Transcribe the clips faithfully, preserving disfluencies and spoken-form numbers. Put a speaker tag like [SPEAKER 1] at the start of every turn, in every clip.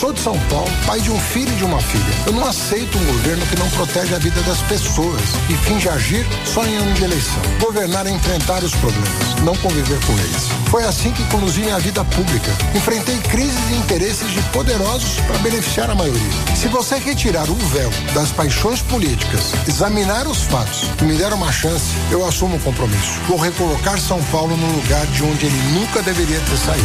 [SPEAKER 1] Sou de São Paulo, pai de um filho e de uma filha. Eu não aceito um governo que não protege a vida das pessoas e finge agir só em ano de eleição. Governar é enfrentar os problemas, não conviver com eles. Foi assim que conduzi minha vida pública. Enfrentei crises e interesses de poderosos para beneficiar a maioria. Se você retirar o véu das paixões políticas, examinar os fatos e me der uma chance, eu assumo o compromisso. Vou recolocar São Paulo no lugar de onde ele nunca deveria ter saído.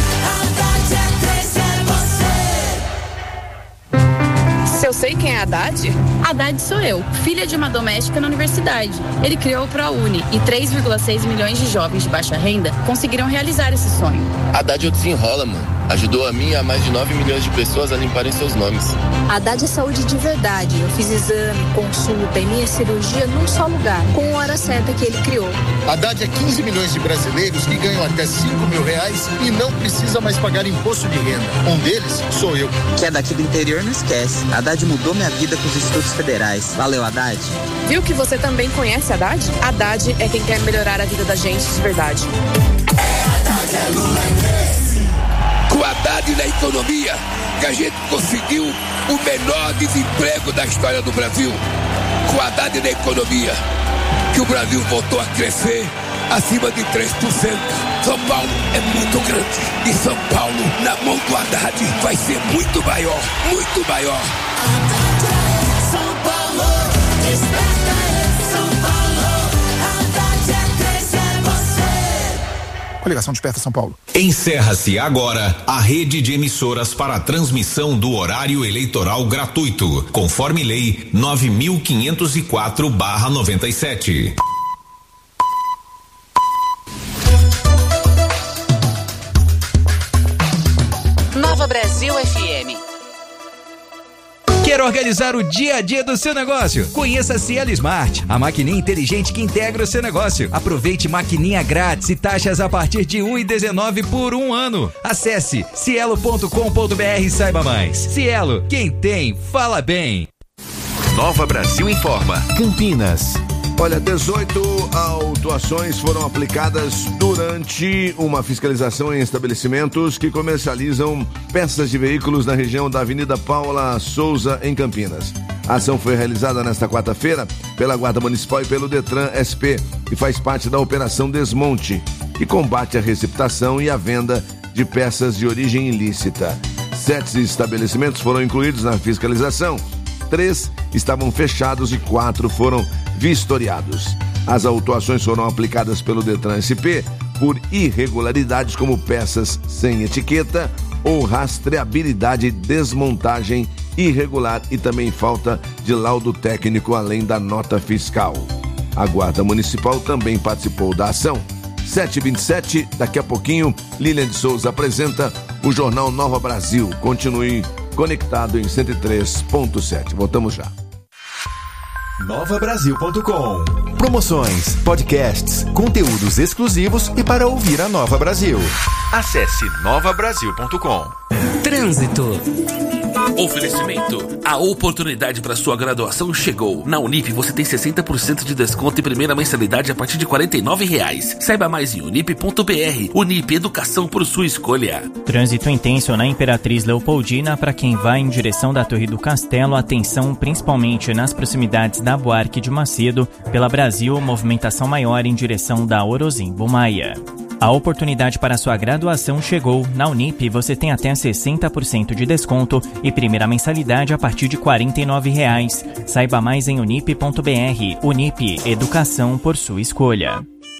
[SPEAKER 2] Se eu sei quem é Haddad?
[SPEAKER 3] Haddad sou eu, filha de uma doméstica na universidade. Ele criou o ProUni e três vírgula seis milhões de jovens de baixa renda conseguiram realizar esse sonho.
[SPEAKER 4] Haddad eu desenrola, mano. Ajudou a mim e a mais de nove milhões de pessoas a limparem seus nomes.
[SPEAKER 5] Haddad é saúde de verdade. Eu fiz exame, consulta e minha cirurgia num só lugar, com a hora certa que ele criou.
[SPEAKER 6] Haddad é quinze milhões de brasileiros que ganham até cinco mil reais e não precisa mais pagar imposto de renda. Um deles sou eu.
[SPEAKER 7] Que é daqui do interior, não esquece. Haddad mudou minha vida com os estudos federais. Valeu, Haddad.
[SPEAKER 2] Viu que você também conhece Haddad? Haddad é quem quer melhorar a vida da gente de verdade.
[SPEAKER 8] É Haddad, é Lula, é com Haddad na economia, que a gente conseguiu o menor desemprego da história do Brasil. Com Haddad na economia, que o Brasil voltou a crescer acima de três por cento. São Paulo é muito grande e São Paulo, na mão do Haddad, vai ser muito maior, muito maior.
[SPEAKER 9] São Paulo, desperta é São Paulo, Haddad é três, é você.
[SPEAKER 10] Coligação Desperta São Paulo.
[SPEAKER 11] Encerra-se agora a rede de emissoras para a transmissão do horário eleitoral gratuito, conforme lei nove mil quinhentos e quatro barra noventa e sete.
[SPEAKER 12] Nova Brasil F M.
[SPEAKER 13] Quer organizar o dia a dia do seu negócio? Conheça a Cielo Smart, a maquininha inteligente que integra o seu negócio. Aproveite maquininha grátis e taxas a partir de um e dezenove por um ano. Acesse cielo ponto com ponto br e saiba mais. Cielo, quem tem, fala bem.
[SPEAKER 14] Nova Brasil informa. Campinas.
[SPEAKER 15] Olha, dezoito autuações foram aplicadas durante uma fiscalização em estabelecimentos que comercializam peças de veículos na região da Avenida Paula Souza, em Campinas. A ação foi realizada nesta quarta-feira pela Guarda Municipal e pelo Detran S P e faz parte da Operação Desmonte, que combate a receptação e a venda de peças de origem ilícita. Sete estabelecimentos foram incluídos na fiscalização. Três estavam fechados e quatro foram vistoriados. As autuações foram aplicadas pelo Detran S P por irregularidades como peças sem etiqueta ou rastreabilidade, desmontagem irregular e também falta de laudo técnico, além da nota fiscal. A Guarda Municipal também participou da ação. sete e vinte e sete, daqui a pouquinho, Lilian de Souza apresenta o Jornal Nova Brasil. Continue conectado em cento e três ponto sete. Voltamos já.
[SPEAKER 14] nova brasil ponto com. Promoções, podcasts, conteúdos exclusivos e para ouvir a Nova Brasil. Acesse nova brasil ponto com.
[SPEAKER 12] Trânsito. Oferecimento. A oportunidade para sua graduação chegou. Na Unip você tem sessenta por cento de desconto e primeira mensalidade a partir de quarenta e nove reais. Saiba mais em unip ponto br. Unip, educação por sua escolha.
[SPEAKER 16] Trânsito intenso na Imperatriz Leopoldina para quem vai em direção da Torre do Castelo. Atenção principalmente nas proximidades da Buarque de Macedo. Pela Brasil, movimentação maior em direção da Orozimbo Maia. A oportunidade para sua graduação chegou. Na Unip você tem até sessenta por cento de desconto e primeira mensalidade a partir de quarenta e nove reais. Saiba mais em unip ponto br. Unip, educação por sua escolha.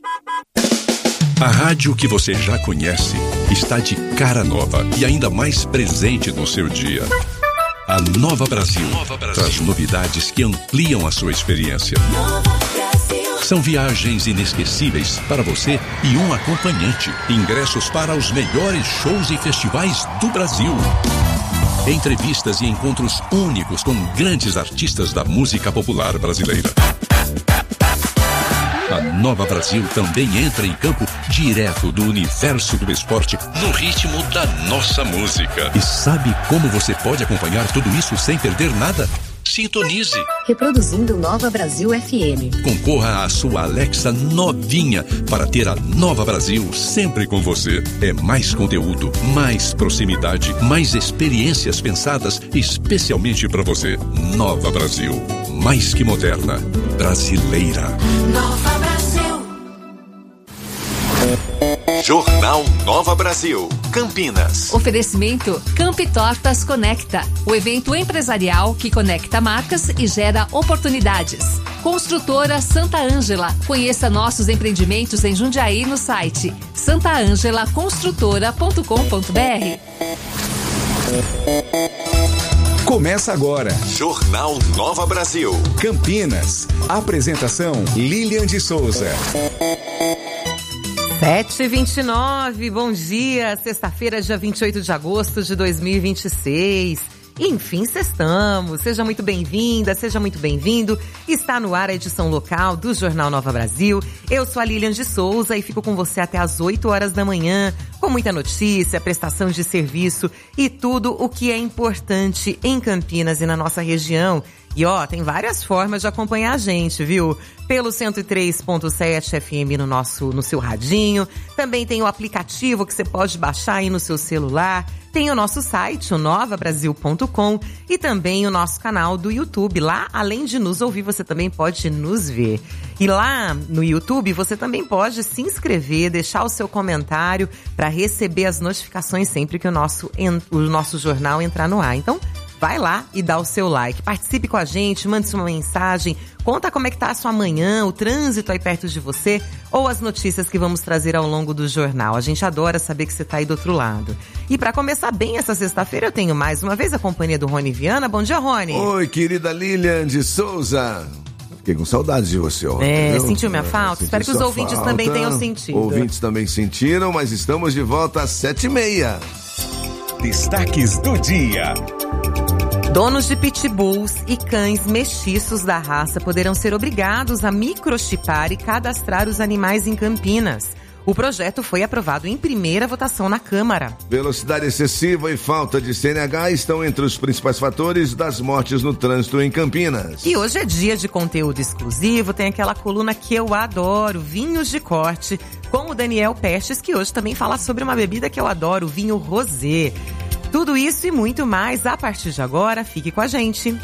[SPEAKER 17] A rádio que você já conhece está de cara nova e ainda mais presente no seu dia. A Nova Brasil, Nova Brasil traz novidades que ampliam a sua experiência. São viagens inesquecíveis para você e um acompanhante. Ingressos para os melhores shows e festivais do Brasil. Entrevistas e encontros únicos com grandes artistas da música popular brasileira. A Nova Brasil também entra em campo direto do universo do esporte no ritmo da nossa música. E sabe como você pode acompanhar tudo isso sem perder nada? Sintonize.
[SPEAKER 10] Reproduzindo Nova Brasil F M.
[SPEAKER 17] Concorra à sua Alexa novinha para ter a Nova Brasil sempre com você. É mais conteúdo, mais proximidade, mais experiências pensadas especialmente para você. Nova Brasil, mais que moderna, brasileira.
[SPEAKER 9] Nova Brasil.
[SPEAKER 14] Jornal Nova Brasil, Campinas.
[SPEAKER 18] Oferecimento Campi Tortas Conecta, o evento empresarial que conecta marcas e gera oportunidades. Construtora Santa Ângela, conheça nossos empreendimentos em Jundiaí no site santa ângela construtora ponto com ponto b r.
[SPEAKER 19] Começa agora.
[SPEAKER 14] Jornal Nova Brasil,
[SPEAKER 19] Campinas. Apresentação Lilian de Souza.
[SPEAKER 20] sete e vinte e nove, bom dia, sexta-feira, dia vinte e oito de agosto de dois mil e vinte e seis. Enfim, sextamos. Seja muito bem-vinda, seja muito bem-vindo. Está no ar a edição local do Jornal Nova Brasil. Eu sou a Lilian de Souza e fico com você até às oito horas da manhã, com muita notícia, prestação de serviço e tudo o que é importante em Campinas e na nossa região. E ó, tem várias formas de acompanhar a gente, viu? Pelo cento e três ponto sete F M no nosso, no seu radinho. Também tem o aplicativo que você pode baixar aí no seu celular. Tem o nosso site, o nova brasil ponto com, e também o nosso canal do YouTube. Lá, além de nos ouvir, você também pode nos ver. E lá no YouTube, você também pode se inscrever, deixar o seu comentário para receber as notificações sempre que o nosso, o nosso jornal entrar no ar. Então, vai lá e dá o seu like. Participe com a gente, mande sua mensagem, conta como é que tá a sua manhã, o trânsito aí perto de você ou as notícias que vamos trazer ao longo do jornal. A gente adora saber que você tá aí do outro lado. E para começar bem essa sexta-feira, eu tenho mais uma vez a companhia do Rony Viana. Bom dia, Rony.
[SPEAKER 15] Oi, querida Lilian de Souza. Fiquei com saudades de você, Rony.
[SPEAKER 20] É,
[SPEAKER 15] viu?
[SPEAKER 20] sentiu minha falta?
[SPEAKER 15] É,
[SPEAKER 20] Espero que os ouvintes
[SPEAKER 15] falta.
[SPEAKER 20] também tenham sentido.
[SPEAKER 15] Ouvintes também sentiram, mas estamos de volta às sete e meia.
[SPEAKER 19] Destaques do dia.
[SPEAKER 20] Donos de pitbulls e cães mestiços da raça poderão ser obrigados a microchipar e cadastrar os animais em Campinas. O projeto foi aprovado em primeira votação na Câmara.
[SPEAKER 15] Velocidade excessiva e falta de C N H estão entre os principais fatores das mortes no trânsito em Campinas.
[SPEAKER 20] E hoje é dia de conteúdo exclusivo, tem aquela coluna que eu adoro, Vinhos de Corte, com o Daniel Pestes, que hoje também fala sobre uma bebida que eu adoro, o vinho rosé. Tudo isso e muito mais a partir de agora. Fique com a gente.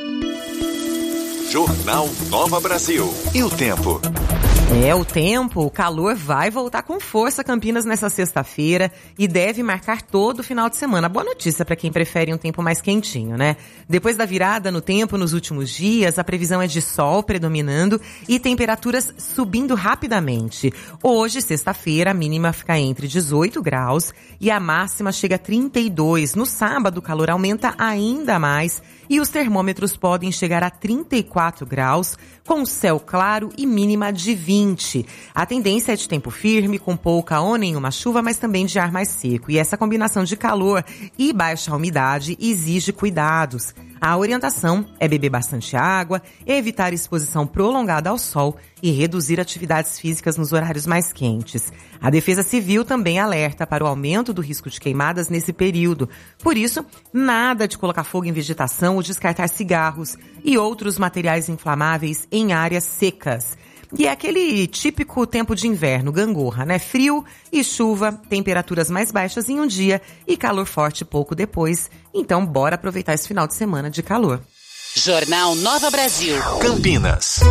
[SPEAKER 14] Jornal Nova Brasil. E o tempo?
[SPEAKER 20] É, o tempo, o calor vai voltar com força a Campinas nessa sexta-feira e deve marcar todo o final de semana. Boa notícia para quem prefere um tempo mais quentinho, né? Depois da virada no tempo nos últimos dias, a previsão é de sol predominando e temperaturas subindo rapidamente. Hoje, sexta-feira, a mínima fica entre dezoito graus e a máxima chega a trinta e dois. No sábado, o calor aumenta ainda mais e os termômetros podem chegar a trinta e quatro graus, com céu claro e mínima de vinte. A tendência é de tempo firme, com pouca ou nenhuma chuva, mas também de ar mais seco. E essa combinação de calor e baixa umidade exige cuidados. A orientação é beber bastante água, evitar exposição prolongada ao sol e reduzir atividades físicas nos horários mais quentes. A Defesa Civil também alerta para o aumento do risco de queimadas nesse período. Por isso, nada de colocar fogo em vegetação ou descartar cigarros e outros materiais inflamáveis em áreas secas. E é aquele típico tempo de inverno, gangorra, né? Frio e chuva, temperaturas mais baixas em um dia e calor forte pouco depois. Então, bora aproveitar esse final de semana de calor.
[SPEAKER 10] Jornal Nova Brasil.
[SPEAKER 14] Campinas.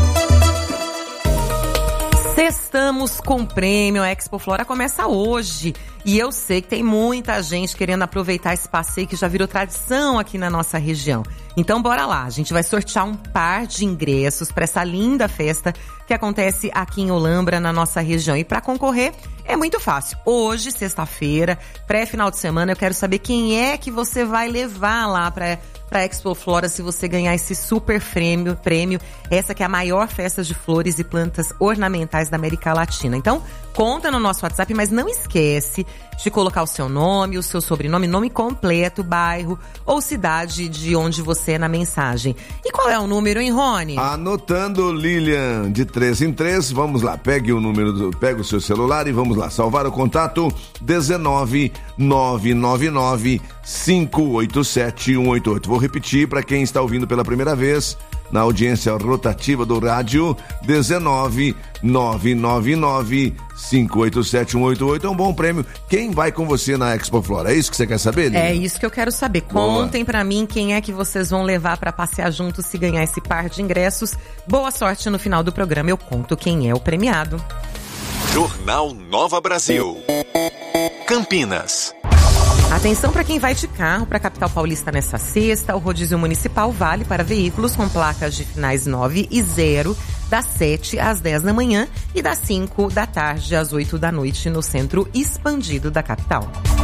[SPEAKER 20] Sextamos com prêmio. A Expo Flora começa hoje. E eu sei que tem muita gente querendo aproveitar esse passeio que já virou tradição aqui na nossa região. Então bora lá, a gente vai sortear um par de ingressos para essa linda festa que acontece aqui em Olambra, na nossa região. E para concorrer é muito fácil. Hoje, sexta-feira, pré-final de semana, eu quero saber quem é que você vai levar lá para para Expo Flora se você ganhar esse super prêmio, prêmio. Essa que é a maior festa de flores e plantas ornamentais da América Latina. Então, conta no nosso WhatsApp, mas não esquece de colocar o seu nome, o seu sobrenome, nome completo, bairro ou cidade de onde você é na mensagem. E qual é o número, hein, Rony?
[SPEAKER 15] Anotando, Lilian, de três em três, vamos lá, pegue o número, do, pega o seu celular e vamos lá, salvar o contato dezenove nove nove nove cinco oito sete, um oito oito. Vou repetir para quem está ouvindo pela primeira vez, na audiência rotativa do rádio, dezenove, nove nove nove, cinco oito sete, um oito oito. É um bom prêmio. Quem vai com você na Expo Flora? É isso que você quer saber, Lívia?
[SPEAKER 20] É isso que eu quero saber.
[SPEAKER 15] Boa.
[SPEAKER 20] Contem pra mim quem é que vocês vão levar pra passear juntos se ganhar esse par de ingressos. Boa sorte no final do programa. Eu conto quem é o premiado.
[SPEAKER 14] Jornal Nova Brasil. Campinas.
[SPEAKER 20] Atenção para quem vai de carro para a capital paulista nessa sexta. O rodízio municipal vale para veículos com placas de finais nove e zero, das sete às dez da manhã e das cinco da tarde às oito da noite no centro expandido da capital.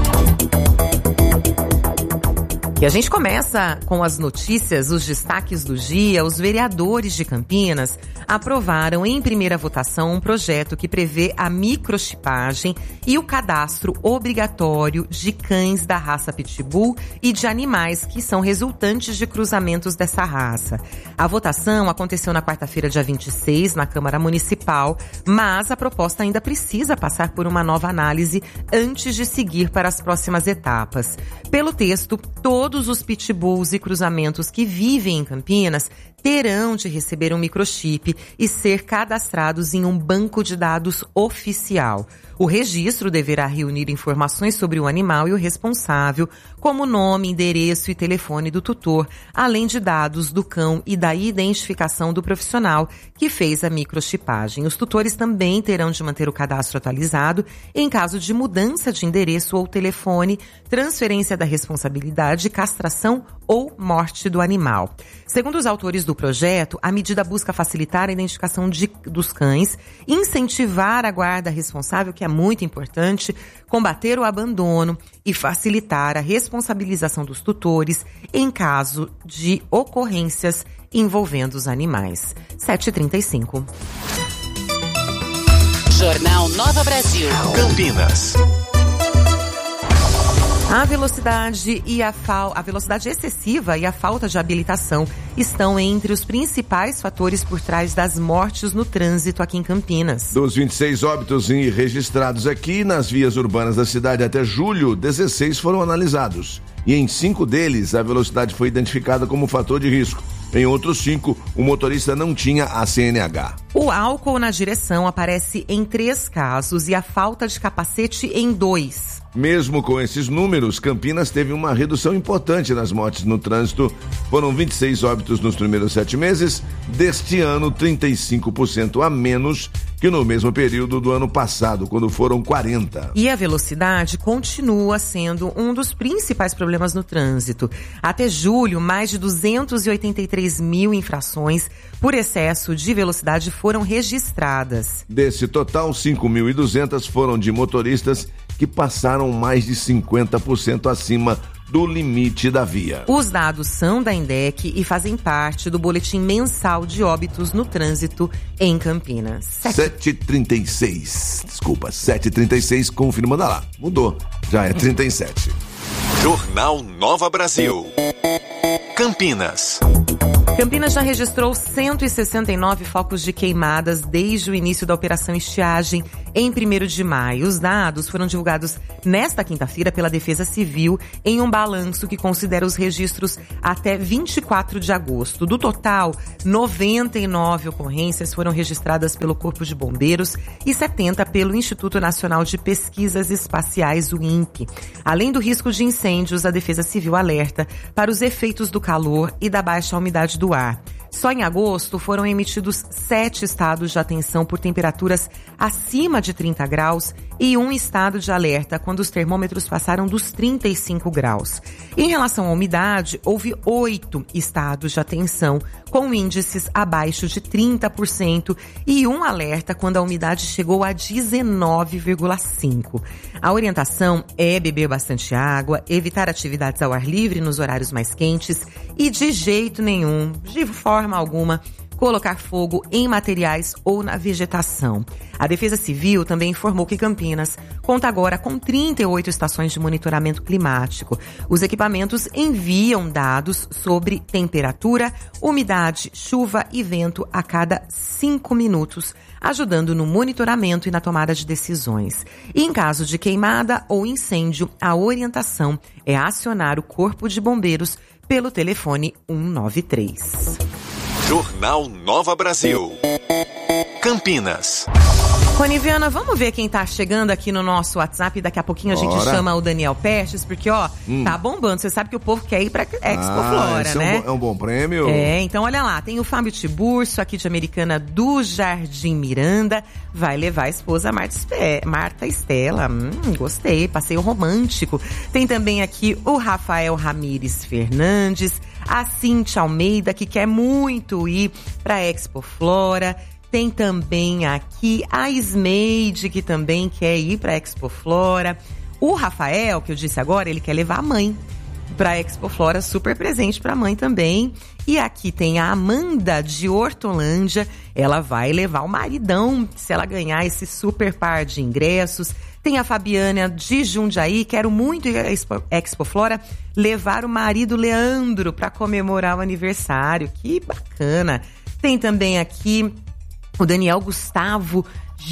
[SPEAKER 20] E a gente começa com as notícias, os destaques do dia. Os vereadores de Campinas aprovaram em primeira votação um projeto que prevê a microchipagem e o cadastro obrigatório de cães da raça Pitbull e de animais que são resultantes de cruzamentos dessa raça. A votação aconteceu na quarta-feira, dia vinte e seis, na Câmara Municipal, mas a proposta ainda precisa passar por uma nova análise antes de seguir para as próximas etapas. Pelo texto, todos Todos os pitbulls e cruzamentos que vivem em Campinas terão de receber um microchip e ser cadastrados em um banco de dados oficial. O registro deverá reunir informações sobre o animal e o responsável, como nome, endereço e telefone do tutor, além de dados do cão e da identificação do profissional que fez a microchipagem. Os tutores também terão de manter o cadastro atualizado em caso de mudança de endereço ou telefone, transferência da responsabilidade, castração ou morte do animal. Segundo os autores do projeto, a medida busca facilitar a identificação de, dos cães, incentivar a guarda responsável, que é muito importante, combater o abandono e facilitar a responsabilização dos tutores em caso de ocorrências envolvendo os animais. sete e trinta e cinco.
[SPEAKER 10] Jornal Nova Brasil.
[SPEAKER 14] Campinas.
[SPEAKER 20] A velocidade e a, fal... a velocidade excessiva e a falta de habilitação estão entre os principais fatores por trás das mortes no trânsito aqui em Campinas.
[SPEAKER 15] Dos vinte e seis óbitos registrados aqui nas vias urbanas da cidade até julho, dezesseis foram analisados. E em cinco deles, a velocidade foi identificada como fator de risco. Em outros cinco, o motorista não tinha a C N H.
[SPEAKER 20] O álcool na direção aparece em três casos e a falta de capacete em dois.
[SPEAKER 15] Mesmo com esses números, Campinas teve uma redução importante nas mortes no trânsito. Foram vinte e seis óbitos nos primeiros sete meses deste ano, trinta e cinco por cento a menos que no mesmo período do ano passado, quando foram quarenta.
[SPEAKER 20] E a velocidade continua sendo um dos principais problemas no trânsito. Até julho, mais de duzentos e oitenta e três mil infrações por excesso de velocidade foram registradas.
[SPEAKER 15] Desse total, cinco mil e duzentas foram de motoristas que passaram mais de cinquenta por cento acima do limite da via.
[SPEAKER 20] Os dados são da INDEC e fazem parte do boletim mensal de óbitos no trânsito em Campinas.
[SPEAKER 15] sete e trinta e seis. Desculpa, sete e trinta e seis, confirmando lá. Mudou, já é trinta e sete.
[SPEAKER 14] Jornal Nova Brasil. Campinas.
[SPEAKER 20] Campinas já registrou cento e sessenta e nove focos de queimadas desde o início da Operação Estiagem em primeiro de maio. Os dados foram divulgados nesta quinta-feira pela Defesa Civil em um balanço que considera os registros até vinte e quatro de agosto. Do total, noventa e nove ocorrências foram registradas pelo Corpo de Bombeiros e setenta pelo Instituto Nacional de Pesquisas Espaciais, o INPE. Além do risco de incêndios, a Defesa Civil alerta para os efeitos do calor e da baixa umidade do ar. Só em agosto foram emitidos sete estados de atenção por temperaturas acima de trinta graus e um estado de alerta quando os termômetros passaram dos trinta e cinco graus. Em relação à umidade, houve oito estados de atenção com índices abaixo de trinta por cento e um alerta quando a umidade chegou a dezenove vírgula cinco por cento. A orientação é beber bastante água, evitar atividades ao ar livre nos horários mais quentes e, de jeito nenhum, de forma alguma, colocar fogo em materiais ou na vegetação. A Defesa Civil também informou que Campinas conta agora com trinta e oito estações de monitoramento climático. Os equipamentos enviam dados sobre temperatura, umidade, chuva e vento a cada cinco minutos, ajudando no monitoramento e na tomada de decisões. E em caso de queimada ou incêndio, a orientação é acionar o Corpo de Bombeiros pelo telefone um nove três.
[SPEAKER 14] Jornal Nova Brasil. Campinas.
[SPEAKER 20] Roniviana, vamos ver quem tá chegando aqui no nosso WhatsApp. Daqui a pouquinho a gente
[SPEAKER 15] Bora.
[SPEAKER 20] chama o Daniel Pestes, porque, ó,
[SPEAKER 15] hum.
[SPEAKER 20] tá bombando. Você sabe que o povo quer ir pra Expo
[SPEAKER 15] ah,
[SPEAKER 20] Flora,
[SPEAKER 15] esse
[SPEAKER 20] né?
[SPEAKER 15] É um, bom, é um bom prêmio.
[SPEAKER 20] É, então olha lá, tem o Fábio Tiburcio, aqui de Americana do Jardim Miranda, vai levar a esposa Marta, Espe- Marta Estela. Hum, gostei, passeio romântico. Tem também aqui o Rafael Ramires Fernandes, a Cintia Almeida, que quer muito ir pra Expo Flora. Tem também aqui a Ismeide, que também quer ir para a Expo Flora. O Rafael, que eu disse agora, ele quer levar a mãe para a Expo Flora, super presente para a mãe também. E aqui tem a Amanda de Hortolândia, ela vai levar o maridão se ela ganhar esse super par de ingressos. Tem a Fabiana de Jundiaí, quero muito ir à Expo, Expo Flora, levar o marido Leandro para comemorar o aniversário, que bacana. Tem também aqui o Daniel Gustavo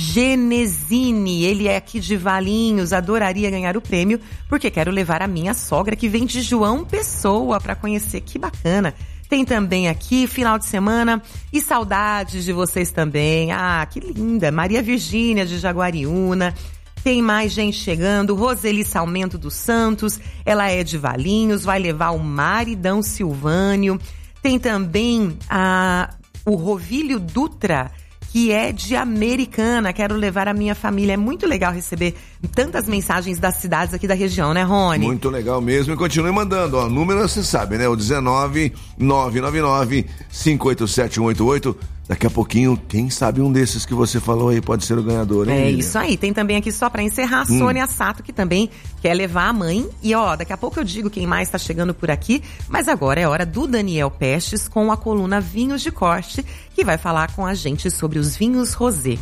[SPEAKER 20] Genesini, ele é aqui de Valinhos, adoraria ganhar o prêmio, porque quero levar a minha sogra, que vem de João Pessoa, para conhecer, que bacana. Tem também aqui, final de semana, e saudades de vocês também. Ah, que linda, Maria Virgínia de Jaguariúna. Tem mais gente chegando, Roseli Salmento dos Santos, ela é de Valinhos, vai levar o maridão Silvânio. Tem também a, o Rovílio Dutra, que é de Americana, quero levar a minha família. É muito legal receber tantas mensagens das cidades aqui da região, né, Rony?
[SPEAKER 15] Muito legal mesmo, e continue mandando, ó, número você sabe, né, o dezenove, nove nove nove, cinco oito sete, um oito oito. Daqui a pouquinho, quem sabe um desses que você falou aí pode ser o ganhador, hein?
[SPEAKER 20] É
[SPEAKER 15] Lilian?
[SPEAKER 20] isso aí. Tem também aqui, só pra encerrar, a
[SPEAKER 15] Hum.
[SPEAKER 20] Sônia Sato, que também quer levar a mãe. E ó, daqui a pouco eu digo quem mais tá chegando por aqui, mas agora é hora do Daniel Pestes com a coluna Vinhos de Corte, que vai falar com a gente sobre os vinhos rosé.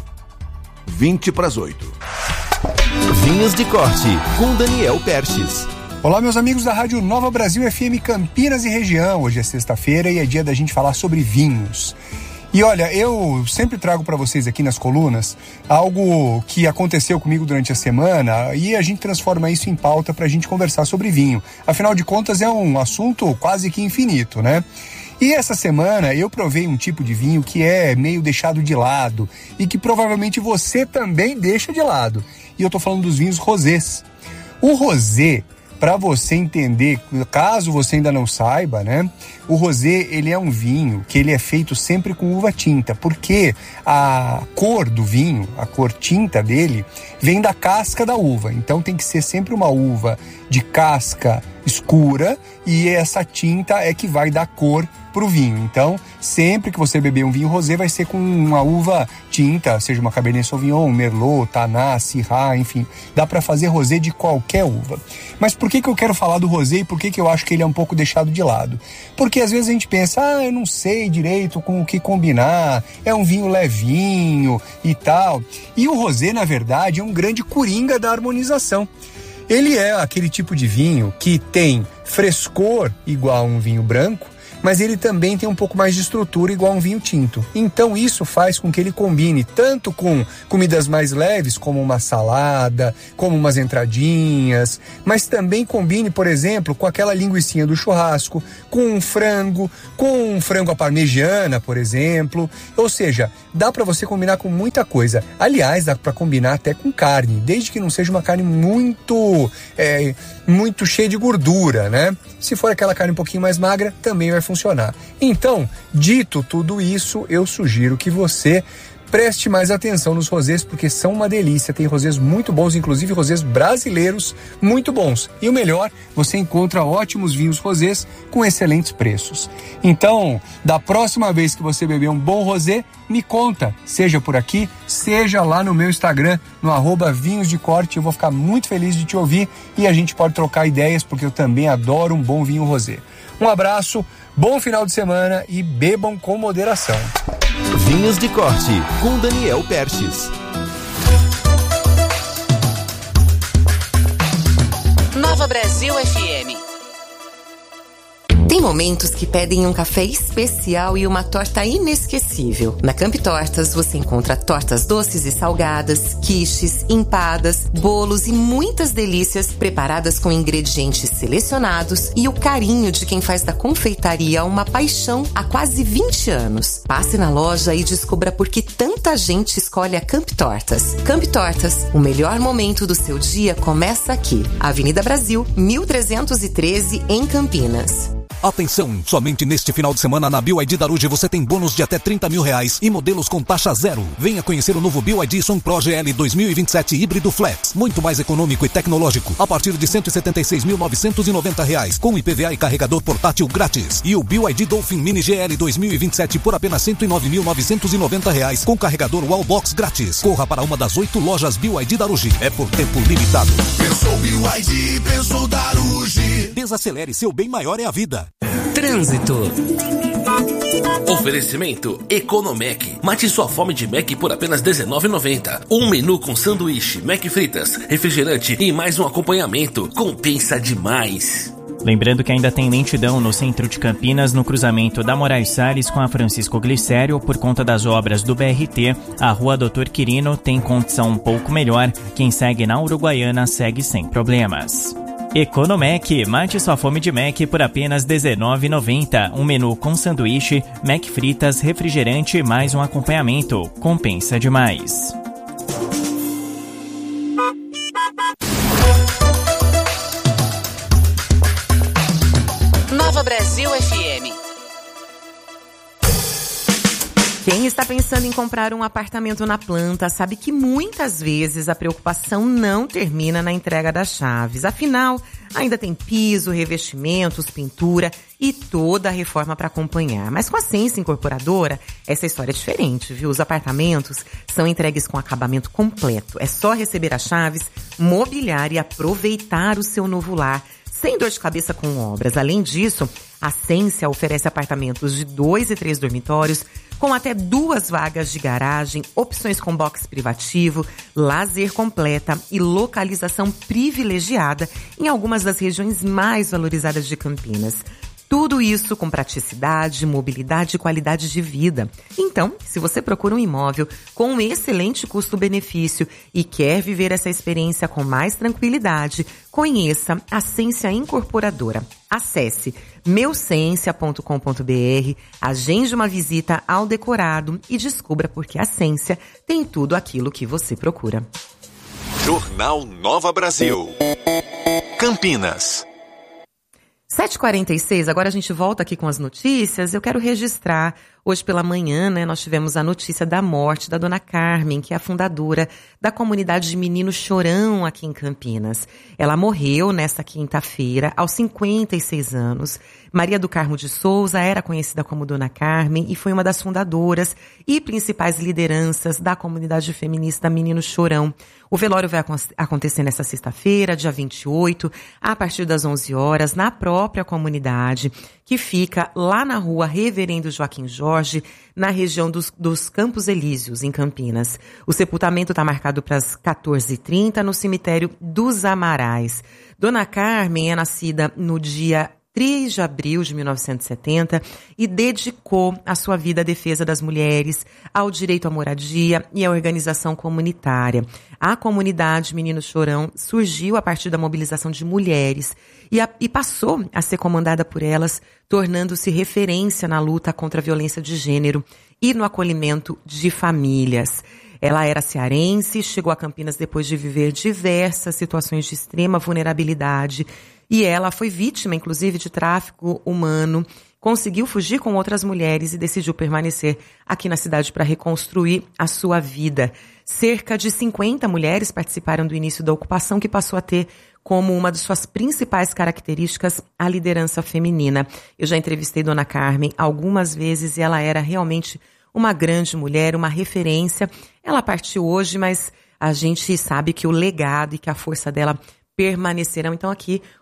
[SPEAKER 15] vinte para as oito.
[SPEAKER 14] Vinhos de Corte, com Daniel Pestes.
[SPEAKER 21] Olá, meus amigos da Rádio Nova Brasil F M Campinas e região. Hoje é sexta-feira e é dia da gente falar sobre vinhos. E olha, eu sempre trago para vocês aqui nas colunas algo que aconteceu comigo durante a semana e a gente transforma isso em pauta para a gente conversar sobre vinho. Afinal de contas, é um assunto quase que infinito, né? E essa semana eu provei um tipo de vinho que é meio deixado de lado e que provavelmente você também deixa de lado. E eu tô falando dos vinhos rosés. O rosé, para você entender, caso você ainda não saiba, né? O rosé, ele é um vinho que ele é feito sempre com uva tinta, porque a cor do vinho, a cor tinta dele, vem da casca da uva. Então tem que ser sempre uma uva de casca escura e essa tinta é que vai dar cor pro vinho. Então, sempre que você beber um vinho rosé, vai ser com uma uva tinta, seja uma Cabernet Sauvignon, Merlot, Taná, Syrah, enfim. Dá para fazer rosé de qualquer uva. Mas por que que eu quero falar do rosé e por que que eu acho que ele é um pouco deixado de lado? Porque às vezes a gente pensa, ah, eu não sei direito com o que combinar, é um vinho levinho e tal. E o rosé, na verdade, é um grande coringa da harmonização. Ele é aquele tipo de vinho que tem frescor igual a um vinho branco, mas ele também tem um pouco mais de estrutura igual a um vinho tinto. Então isso faz com que ele combine tanto com comidas mais leves, como uma salada, como umas entradinhas, mas também combine, por exemplo, com aquela linguicinha do churrasco, com um frango, com um frango à parmegiana, por exemplo. Ou seja, dá para você combinar com muita coisa. Aliás, dá para combinar até com carne, desde que não seja uma carne muito, é, muito cheia de gordura, né? Se for aquela carne um pouquinho mais magra, também vai funcionar. Então, dito tudo isso, eu sugiro que você preste mais atenção nos rosés, porque são uma delícia. Tem rosés muito bons, inclusive rosés brasileiros muito bons. E o melhor, você encontra ótimos vinhos rosés com excelentes preços. Então, da próxima vez que você beber um bom rosé, me conta, seja por aqui, seja lá no meu Instagram, no arroba Vinhos de Corte. Eu vou ficar muito feliz de te ouvir e a gente pode trocar ideias, porque eu também adoro um bom vinho rosé. Um abraço, bom final de semana e bebam com moderação.
[SPEAKER 14] Vinhos de Corte, com Daniel Perches.
[SPEAKER 10] Nova Brasil F M.
[SPEAKER 1] Tem momentos que pedem um café especial e uma torta inesquecível. Na Camp Tortas você encontra tortas doces e salgadas, quiches, empadas, bolos e muitas delícias preparadas com ingredientes selecionados e o carinho de quem faz da confeitaria uma paixão há quase vinte anos. Passe na loja e descubra por que tanta gente escolhe a Camp Tortas. Camp Tortas, o melhor momento do seu dia começa aqui. Avenida Brasil, mil trezentos e treze, em Campinas.
[SPEAKER 22] Atenção! Somente neste final de semana na B Y D Daruge você tem bônus de até trinta mil reais e modelos com taxa zero. Venha conhecer o novo B Y D Som Pro G L dois mil e vinte e sete híbrido Flex. Muito mais econômico e tecnológico. A partir de cento e setenta e seis mil novecentos e noventa reais. Com I P V A e carregador portátil grátis. E o B Y D Dolphin Mini G L dois mil e vinte e sete por apenas cento e nove mil novecentos e noventa reais. Com carregador Wallbox grátis. Corra para uma das oito lojas B Y D Daruge. É por tempo limitado.
[SPEAKER 9] Pensou B Y D, pensou Daruge.
[SPEAKER 22] Desacelere, seu bem maior é a vida.
[SPEAKER 12] Trânsito. Oferecimento Economec. Mate sua fome de Mac por apenas dezenove reais e noventa centavos. Um menu com sanduíche, Mac fritas, refrigerante e mais um acompanhamento. Compensa demais.
[SPEAKER 16] Lembrando que ainda tem lentidão no centro de Campinas, no cruzamento da Moraes Salles com a Francisco Glicério, por conta das obras do B R T. A rua Doutor Quirino tem condição um pouco melhor. Quem segue na Uruguaiana segue sem problemas. Economec, mate sua fome de Mac por apenas dezenove reais e noventa centavos. Um menu com sanduíche, Mac fritas, refrigerante e mais um acompanhamento. Compensa demais.
[SPEAKER 10] Nova Brasil F M.
[SPEAKER 20] Quem está pensando em comprar um apartamento na planta sabe que muitas vezes a preocupação não termina na entrega das chaves. Afinal, ainda tem piso, revestimentos, pintura e toda a reforma para acompanhar. Mas com a Sense Incorporadora, essa história é diferente, viu? Os apartamentos são entregues com acabamento completo. É só receber as chaves, mobiliar e aproveitar o seu novo lar, sem dor de cabeça com obras. Além disso, a Sense oferece apartamentos de dois e três dormitórios, com até duas vagas de garagem, opções com box privativo, lazer completa e localização privilegiada em algumas das regiões mais valorizadas de Campinas. Tudo isso com praticidade, mobilidade e qualidade de vida. Então, se você procura um imóvel com um excelente custo-benefício e quer viver essa experiência com mais tranquilidade, conheça a Sense Incorporadora. Acesse meu sensia ponto com ponto b r, agende uma visita ao decorado e descubra por que a Sensia tem tudo aquilo que você procura.
[SPEAKER 14] Jornal Nova Brasil. Campinas.
[SPEAKER 20] sete e quarenta e seis, agora a gente volta aqui com as notícias. Eu quero registrar, hoje pela manhã, né, nós tivemos a notícia da morte da dona Carmen, que é a fundadora da comunidade de Menino Chorão aqui em Campinas. Ela morreu nesta quinta-feira, aos cinquenta e seis anos. Maria do Carmo de Souza era conhecida como Dona Carmen e foi uma das fundadoras e principais lideranças da comunidade feminista Menino Chorão. O velório vai acontecer nesta sexta-feira, dia vinte e oito, a partir das onze horas, na própria comunidade, que fica lá na rua Reverendo Joaquim Jorge, na região dos, dos Campos Elíseos, em Campinas. O sepultamento está marcado para as quatorze e trinta no cemitério dos Amarais. Dona Carmen é nascida no dia três de abril de mil novecentos e setenta e dedicou a sua vida à defesa das mulheres, ao direito à moradia e à organização comunitária. A comunidade Menino Chorão surgiu a partir da mobilização de mulheres e, a, e passou a ser comandada por elas, tornando-se referência na luta contra a violência de gênero e no acolhimento de famílias. Ela era cearense, chegou a Campinas depois de viver diversas situações de extrema vulnerabilidade e ela foi vítima, inclusive, de tráfico humano, conseguiu fugir com outras mulheres e decidiu permanecer aqui na cidade para reconstruir a sua vida. Cerca de cinquenta mulheres participaram do início da ocupação, que passou a ter como uma de suas principais características a liderança feminina. Eu já entrevistei Dona Carmen algumas vezes e ela era realmente uma grande mulher, uma referência. Ela partiu hoje, mas a gente sabe que o legado e que a força dela permanecerão. Então aqui